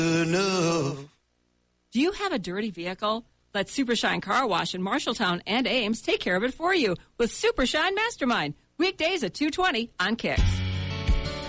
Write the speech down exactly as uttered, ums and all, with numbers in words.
enough. Do you have a dirty vehicle? Let Super Shine Car Wash in Marshalltown and Ames take care of it for you with Super Shine Mastermind. Weekdays at two twenty on Kicks.